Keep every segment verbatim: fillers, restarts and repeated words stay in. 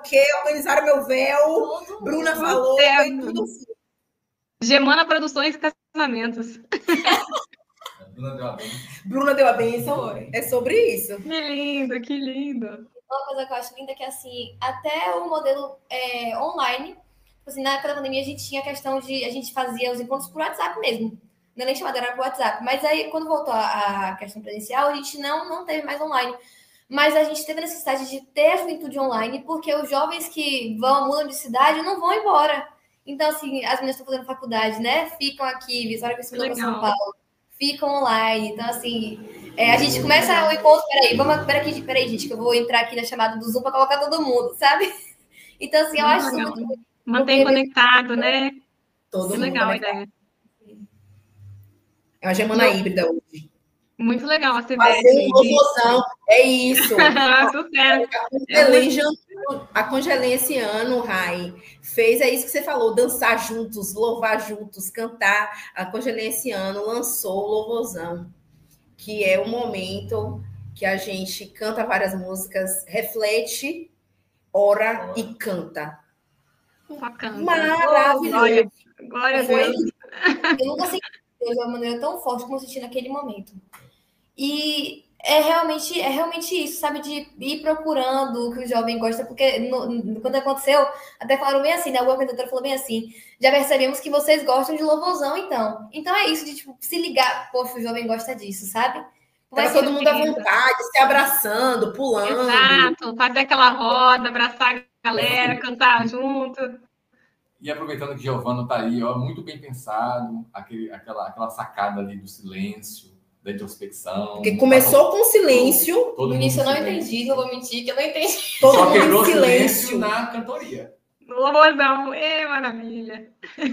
quê, organizaram meu véu, Bruna falou, foi tudo assim. Gemana Produções e Casamentos. Bruna deu a benção. Bruna deu a benção. É sobre isso. Que lindo, que lindo. Uma coisa que eu acho linda é que, assim, até o modelo é, online, assim, na época da pandemia, a gente tinha a questão de... A gente fazia os encontros por WhatsApp mesmo. Não é nem chamada, era por WhatsApp. Mas aí, quando voltou a, a questão presencial, a gente não, não teve mais online. Mas a gente teve a necessidade de ter a juventude online, porque os jovens que vão, mudam de cidade, não vão embora. Então, assim, as meninas estão fazendo faculdade, né? Ficam aqui, Vitória que se mudou para São Paulo. Ficam online. Então, assim, é, a gente começa o encontro... Peraí, vamos, peraí, peraí, gente, que eu vou entrar aqui na chamada do Zoom para colocar todo mundo, sabe? Então, assim, eu acho legal. muito... Mantém conectado, né? Todo que mundo legal a conectado. ideia. É uma gemana híbrida hoje. Muito legal essa ideia. Fazer um louvozão, é isso. A Congelém esse ano, Rai, fez é isso que você falou, dançar juntos, louvar juntos, cantar. A Congelém esse ano lançou o Louvorzão, que é o momento que a gente canta várias músicas, reflete, ora e canta. Bacana. Maravilhoso. Glória, glória a Deus. Eu nunca senti Deus de uma maneira tão forte como eu senti naquele momento. E é realmente, é realmente isso, sabe? De ir procurando o que o jovem gosta, porque no, quando aconteceu, até falaram bem assim, né? O apresentador falou bem assim, já percebemos que vocês gostam de louvorzão, então. Então é isso, de tipo, se ligar, poxa, o jovem gosta disso, sabe? Vai todo mundo à vontade, se abraçando, pulando. Exato, fazer aquela roda, abraçar a galera, cantar junto. E aproveitando que Giovano está aí, ó, muito bem pensado, aquele, aquela, aquela sacada ali do silêncio, da introspecção. Porque começou com silêncio. Todo, todo no início eu não entendi, não vou mentir, que eu não entendi. Todo Só mundo quebrou em silêncio. silêncio na cantoria. Louvorzão, é maravilha.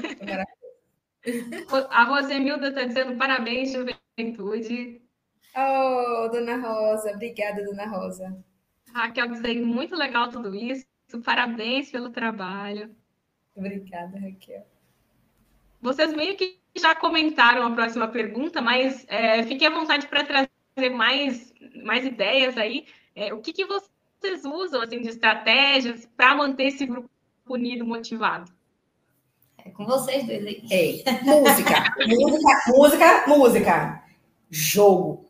A Rosemilda está dizendo parabéns, juventude. Oh, Dona Rosa, obrigada, Dona Rosa. Raquel dizendo muito legal tudo isso, parabéns pelo trabalho. Obrigada, Raquel. Vocês meio que já comentaram a próxima pergunta, mas é, fiquem à vontade para trazer mais, mais ideias aí. É, o que, que vocês usam assim, de estratégias para manter esse grupo unido, motivado? É com vocês dois aí. É. Música, música, música, música. Jogo.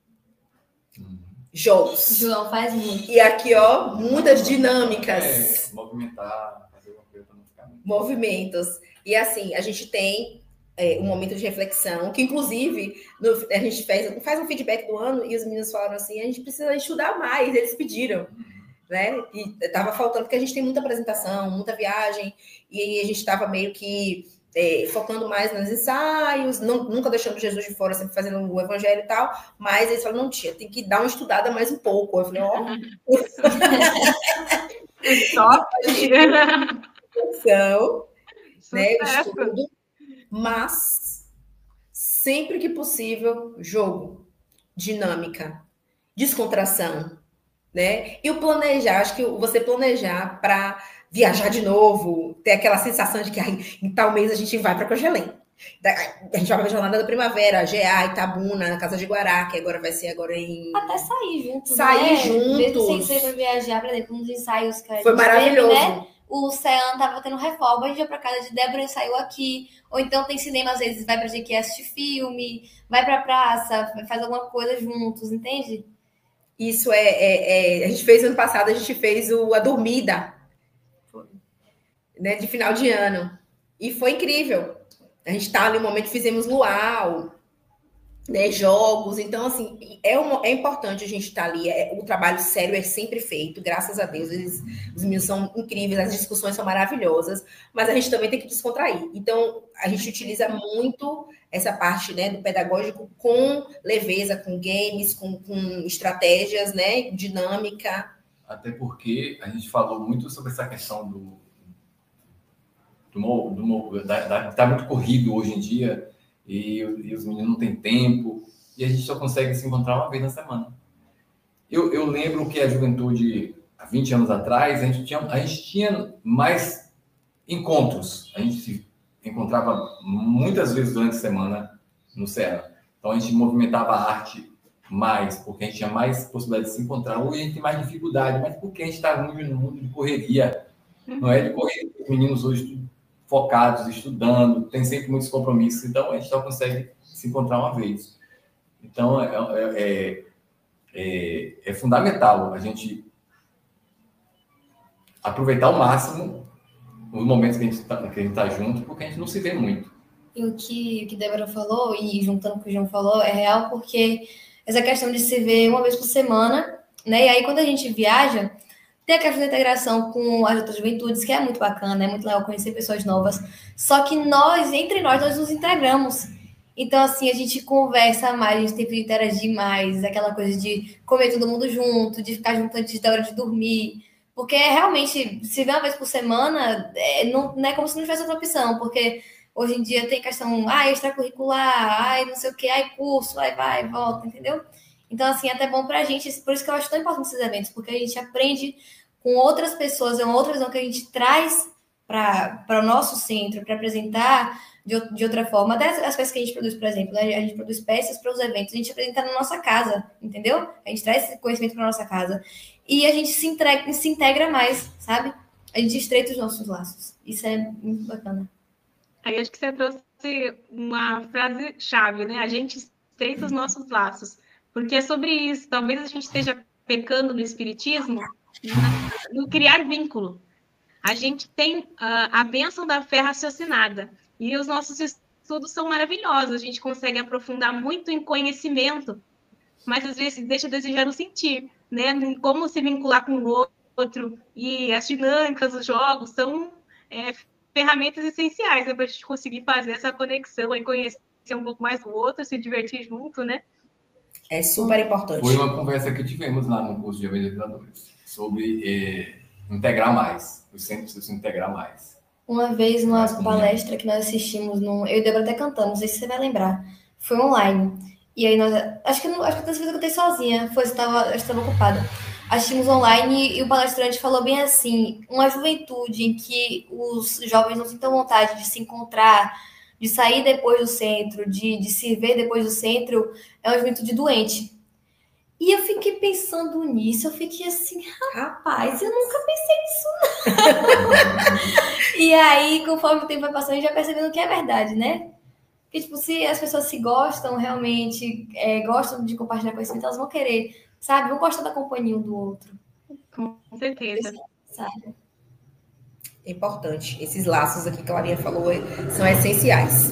Jogos. João faz muito. E aqui, ó, muitas dinâmicas. É, movimentar, fazer uma coisa para não ficar muito. Movimentos. E assim, a gente tem é, um momento de reflexão, que inclusive no, a gente faz, faz um feedback do ano e os meninos falaram assim, a gente precisa estudar mais, eles pediram. Né? E estava faltando, porque a gente tem muita apresentação, muita viagem, e aí a gente estava meio que é, focando mais nos ensaios, não, nunca deixando Jesus de fora, sempre fazendo o evangelho e tal, mas eles falaram, não, tia, tem que dar uma estudada mais um pouco. Eu falei, ó... Só então, né, estudo, mas sempre que possível, jogo, dinâmica, descontração, né? E o planejar, acho que você planejar para viajar de novo, ter aquela sensação de que ai, em tal mês a gente vai para Congelém. A gente vai para a Jornada da Primavera, G A, Itabuna, na Casa de Guará, que agora vai ser agora em... Até sair juntos, Sair né? juntos. Sem ser para viajar, por exemplo, nos ensaios que a gente foi maravilhoso. teve, né? O Cean tava tendo reforma, a gente ia para casa de Débora e saiu aqui. Ou então tem cinema, às vezes vai para G Q assistir filme, vai para praça, faz alguma coisa juntos, entende? Isso é, é, é... A gente fez ano passado, a gente fez o, a dormida, né, de final de ano. E foi incrível. A gente tá ali no momento, fizemos luau, né, jogos. Então, assim, é, uma, é importante a gente estar tá ali. É, o trabalho sério é sempre feito, graças a Deus. Eles, os meninos são incríveis, as discussões são maravilhosas, mas a gente também tem que descontrair. Então, a gente utiliza muito essa parte, né, do pedagógico com leveza, com games, com, com estratégias, né, dinâmica. Até porque a gente falou muito sobre essa questão do do, do da, da, tá muito corrido hoje em dia e, e os meninos não têm tempo e a gente só consegue se encontrar uma vez na semana. Eu, eu lembro que a juventude, há vinte anos atrás, a gente tinha, a gente tinha mais encontros. A gente se encontrava muitas vezes durante a semana no Ceará. Então, a gente movimentava a arte mais, porque a gente tinha mais possibilidade de se encontrar. Hoje a gente tem mais dificuldade, mas porque a gente está no mundo de correria. Não é de correria. Os meninos hoje focados, estudando, tem sempre muitos compromissos, então a gente só consegue se encontrar uma vez. Então, é, é, é, é fundamental a gente aproveitar ao máximo os momentos que a gente está tá junto, porque a gente não se vê muito. E o que, o que Débora falou, e juntando com o que o João falou, é real, porque essa questão de se ver uma vez por semana, né? E aí, quando a gente viaja, tem a questão da integração com as outras juventudes, que é muito bacana, é muito legal conhecer pessoas novas. Só que nós, entre nós, nós nos integramos. Então, assim, a gente conversa mais, a gente tem que interagir mais, aquela coisa de comer todo mundo junto, de ficar junto antes da hora de dormir. Porque, realmente, se ver uma vez por semana, é, não, não é como se não tivesse outra opção, porque hoje em dia tem questão, ah, extracurricular, ai, não sei o quê, ai, curso, ai, vai, volta, entendeu? Então, assim, é até bom pra gente, por isso que eu acho tão importante esses eventos, porque a gente aprende com outras pessoas, é uma outra visão que a gente traz para o nosso centro, para apresentar de, de outra forma. Até as peças que a gente produz, por exemplo, né? A gente produz peças para os eventos, a gente apresenta na nossa casa, entendeu? A gente traz esse conhecimento para nossa casa. E a gente se, entrega, se integra mais, sabe? A gente estreita os nossos laços. Isso é muito bacana. Aí acho que você trouxe uma frase-chave, né? A gente estreita os nossos laços. Porque é sobre isso. Talvez a gente esteja pecando no espiritismo, no criar vínculo. A gente tem uh, a bênção da fé raciocinada. E os nossos estudos são maravilhosos. A gente consegue aprofundar muito em conhecimento, mas às vezes deixa a desejar no sentir, né? Como se vincular com o outro. E as dinâmicas dos jogos são é, ferramentas essenciais, né, para a gente conseguir fazer essa conexão e conhecer um pouco mais do outro, se divertir junto, né? É super importante. Foi uma conversa que tivemos lá no curso de Evangelizadores, sobre eh, integrar mais, os centros precisam se integrar mais. Uma vez, numa palestra que nós assistimos, num, eu e Débora até cantamos, não sei se você vai lembrar, foi online. E aí nós, acho que, acho que dessa vez eu cantei sozinha, foi, eu estava ocupada. Assistimos online e o palestrante falou bem assim, uma juventude em que os jovens não sintam vontade de se encontrar, de sair depois do centro, de, de se ver depois do centro, é uma juventude doente. E eu fiquei pensando nisso, eu fiquei assim, rapaz, eu nunca pensei nisso, não. E aí, conforme o tempo vai passando, a gente vai percebendo que é verdade, né? Porque, tipo, se as pessoas se gostam realmente, é, gostam de compartilhar conhecimento, elas vão querer, sabe? Vão gostar da companhia um do outro. Com certeza. Sabe? É importante. Esses laços aqui que a Larinha falou são essenciais.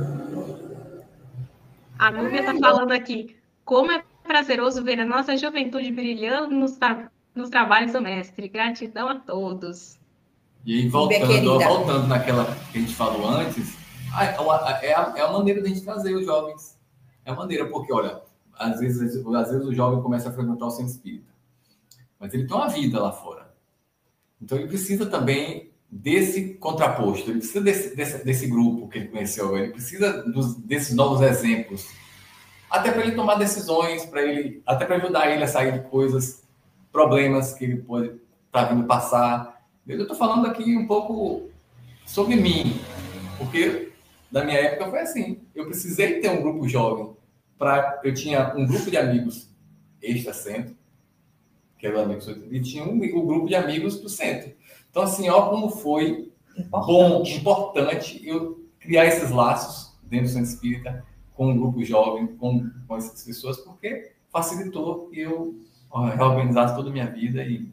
A Núbia está falando aqui, como é prazeroso ver a nossa juventude brilhando nos, tra nos trabalhos do mestre. Gratidão a todos. E aí, voltando, voltando naquela que a gente falou antes, é a, é a maneira de a gente trazer os jovens. É a maneira, porque, olha, às vezes, às vezes o jovem começa a frequentar o centro espírita, mas ele tem uma vida lá fora. Então, ele precisa também desse contraposto, ele precisa desse, desse, desse grupo que ele conheceu, ele precisa dos, desses novos exemplos, até para ele tomar decisões, para ele, até para ajudar ele a sair de coisas, problemas que ele pode estar tá vindo passar. Eu estou falando aqui um pouco sobre mim, porque na minha época foi assim, eu precisei ter um grupo jovem, pra, eu tinha um grupo de amigos extra-centro, que era o amigo, e tinha um, um grupo de amigos do centro. Então, assim, ó, como foi importante. bom, importante eu criar esses laços dentro do centro espírita com um grupo jovem, com, com essas pessoas, porque facilitou que eu ó, reorganizasse toda a minha vida e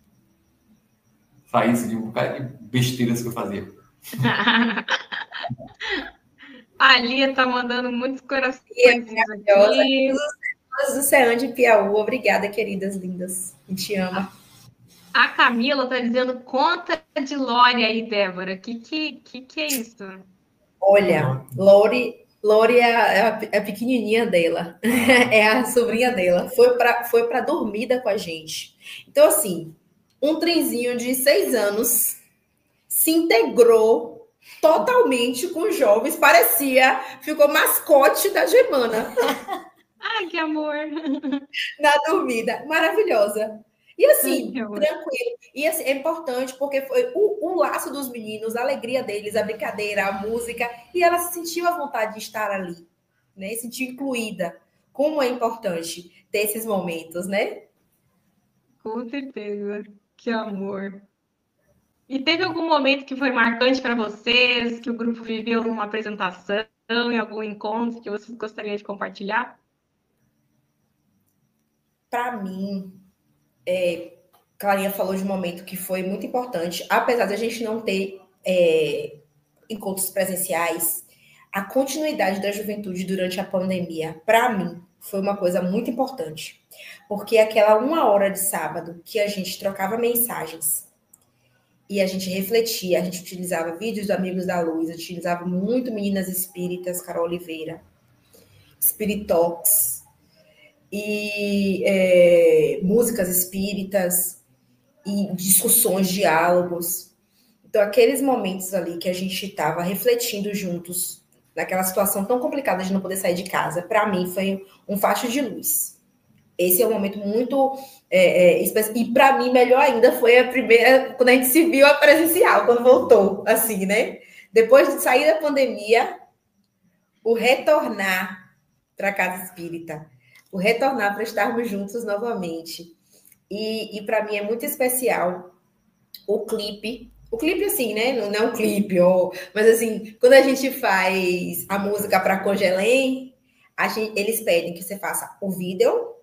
saísse de um bocado de besteiras que eu fazia. A Lia tá mandando muitos corações aqui. Todos do CEAN de Piauí. Obrigada, queridas lindas. A gente ama. A Camila tá dizendo conta de Lore aí, Débora. Que que, que que é isso? Olha, Lore, Lore é a, é a pequenininha dela. É a sobrinha dela. Foi para foi para dormida com a gente. Então, assim, um trenzinho de seis anos se integrou totalmente com os jovens. Parecia, ficou mascote da Germana. Ai, que amor! Na dormida. Maravilhosa. E assim, Ai, tranquilo. E assim, é importante porque foi o, o laço dos meninos, a alegria deles, a brincadeira, a música. E ela se sentiu à vontade de estar ali, né? Se sentiu incluída. como é importante ter esses momentos, né? Com certeza. Que amor. E teve algum momento que foi marcante para vocês, que o grupo viveu numa apresentação, em algum encontro que vocês gostariam de compartilhar? Para mim, é, Clarinha falou de um momento que foi muito importante, apesar de a gente não ter é, encontros presenciais, a continuidade da juventude durante a pandemia, para mim, foi uma coisa muito importante. Porque aquela uma hora de sábado que a gente trocava mensagens e a gente refletia, a gente utilizava vídeos do Amigos da Luz, utilizava muito Meninas Espíritas, Carol Oliveira, Spirit Talks, e é, músicas espíritas, e discussões, diálogos. Então, aqueles momentos ali que a gente estava refletindo juntos, naquela situação tão complicada de não poder sair de casa, para mim foi um facho de luz. Esse é um momento muito é, é, especial. E para mim, melhor ainda, foi a primeira, quando a gente se viu a presencial, quando voltou, assim, né? Depois de sair da pandemia, o retornar para a casa espírita, o retornar para estarmos juntos novamente. E, e para mim é muito especial o clipe. O clipe, assim, né? Não é um clipe, ou, mas assim, quando a gente faz a música para Congelém, a gente, eles pedem que você faça o vídeo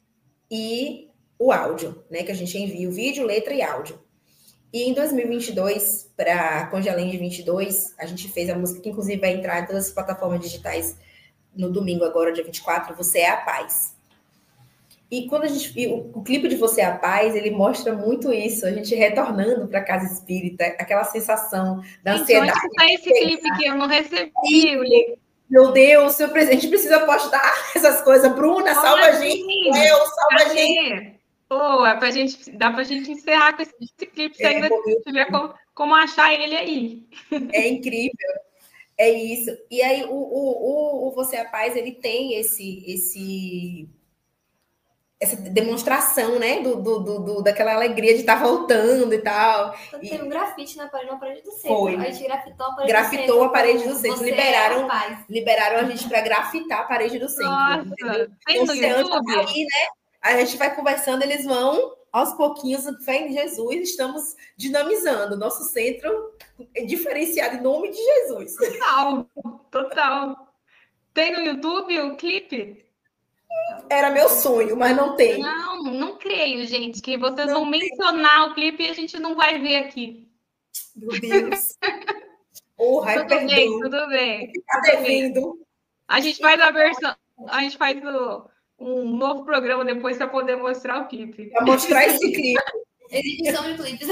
e o áudio, né? Que a gente envia o vídeo, letra e áudio. E em dois mil e vinte e dois, para Congelém de vinte e dois, a gente fez a música que inclusive vai entrar em todas as plataformas digitais no domingo agora, dia vinte e quatro, Você é a Paz. E quando a gente o, o clipe de Você é a Paz, ele mostra muito isso, a gente retornando para a casa espírita, aquela sensação da gente, ansiedade. Onde está esse clipe que eu não recebi? Meu Deus, seu presidente, a gente precisa postar essas coisas. Bruna, Como salva assim? a gente. Eu, salva a gente. Pô, é pra gente, dá pra gente encerrar com esse, esse clipe, se é, ainda tiver como, como achar ele aí. É incrível. É isso. E aí, o, o, o, o Você é a Paz, ele tem esse... esse essa demonstração, né, do, do, do, daquela alegria de estar voltando e tal. Teve e... um grafite na parede, na parede do centro. Foi. A gente grafitou a parede grafitou do centro. a parede do centro. Liberaram, é liberaram a gente para grafitar a parede do centro. Nossa, tem no YouTube? Aí, né, a gente vai conversando, eles vão, aos pouquinhos, fé em Jesus, estamos dinamizando. Nosso centro é diferenciado em nome de Jesus. Total, total. Tem no YouTube o clipe? Era meu sonho, mas não tem. Não, não creio, gente, que vocês não vão tem. mencionar o clipe e a gente não vai ver aqui. Meu Deus. Oh, ai, tudo perdão. bem, tudo bem. Tá devendo. A gente faz a versão, a gente faz o, um novo programa depois para poder mostrar o clipe. Para mostrar esse clipe. Edição de clipes.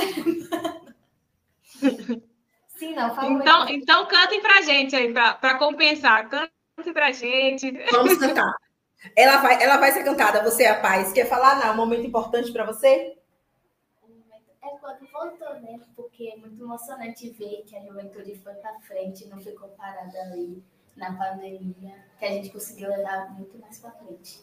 Sim, não, fala Então, então cantem pra gente aí, para compensar. Cantem pra gente. Vamos cantar. Ela vai, ela vai ser cantada, Você é a Paz. Quer falar, não? Um momento importante para você? É quando voltou, né? Porque é muito emocionante ver que a juventude foi para frente, não ficou parada ali na pandemia, que a gente conseguiu levar muito mais para frente.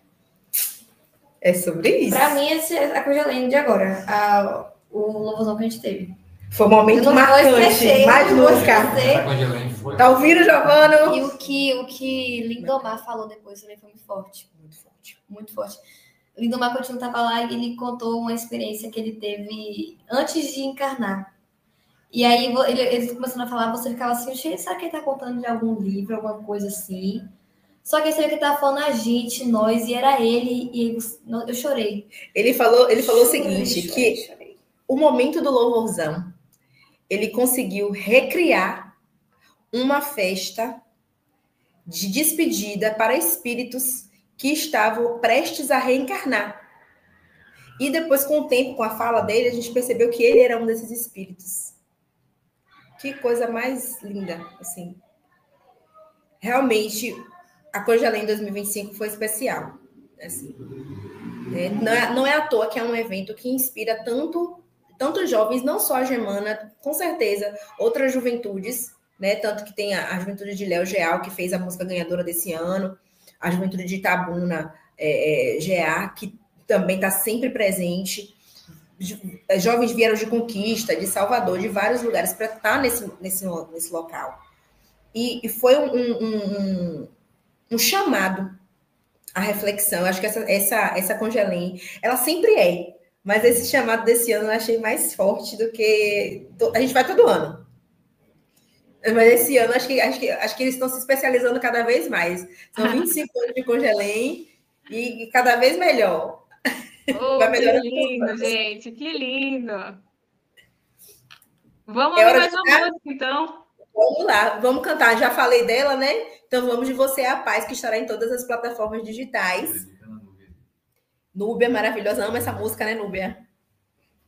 É sobre isso. Para mim, esse é a Congelém de agora, a, o louvozão que a gente teve. Foi um momento marcante, mais nunca. Tá ouvindo, Giovana? E o que, o que Lindomar falou depois também foi muito forte. Muito forte. Muito forte. Lindomar, quando estava lá, ele contou uma experiência que ele teve antes de encarnar. E aí, ele, ele começando a falar, você ficava assim, será que ele está contando de algum livro, alguma coisa assim? Só que aí você vê que ele estava falando a gente, nós, e era ele, e eu chorei. Ele falou, ele falou chorei, o seguinte, chorei, que chorei. O momento do louvorzão, ele conseguiu recriar uma festa de despedida para espíritos que estavam prestes a reencarnar. E depois, com o tempo, com a fala dele, a gente percebeu que ele era um desses espíritos. Que coisa mais linda, assim. Realmente, a Congelém dois mil e vinte e cinco foi especial. Assim. É, não, é, não é à toa que é um evento que inspira tanto... tantos jovens, não só a Germana, com certeza, outras juventudes, né? Tanto que tem a, a juventude de Léo Geal, que fez a música ganhadora desse ano, a juventude de Itabuna, é, é, G A, que também está sempre presente. Jovens vieram de Conquista, de Salvador, de vários lugares, para estar nesse, nesse, nesse local. E, e foi um, um, um, um chamado A reflexão, eu acho que essa, essa, essa Congelém, ela sempre é, mas esse chamado desse ano eu achei mais forte do que... A gente vai todo ano. Mas esse ano, acho que, acho que, acho que eles estão se especializando cada vez mais. São vinte e cinco anos de Congelém e, e cada vez melhor. Oh, Vai que melhorando. lindo, gente, que lindo. Vamos É ouvir hora mais de uma dar- música, então. Vamos lá, vamos cantar. Já falei dela, né? Então vamos de Você é a Paz, que estará em todas as plataformas digitais. Núbia, maravilhosa. Amo essa música, né, Núbia?